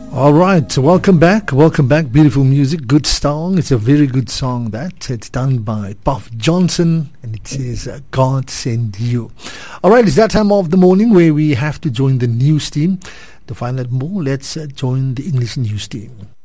All right, welcome back. Welcome back. Beautiful music, good song. It's a very good song that. It's done by Puff Johnson and it says, God Send You. All right, it's that time of the morning where we have to join the news team. To find out more, let's join the English news team.